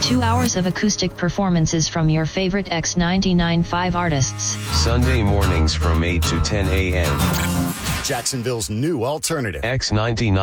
2 hours of acoustic performances from your favorite X99.5 artists. Sunday mornings from 8 to 10 a.m. Jacksonville's new alternative. X99.